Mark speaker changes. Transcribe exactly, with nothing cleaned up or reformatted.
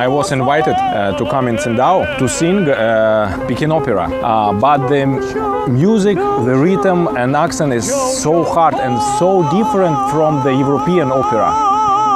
Speaker 1: I was invited uh, to come in Tsingtao to sing uh, Peking opera, uh, but the music, the rhythm and accent is so hard and so different from the European opera.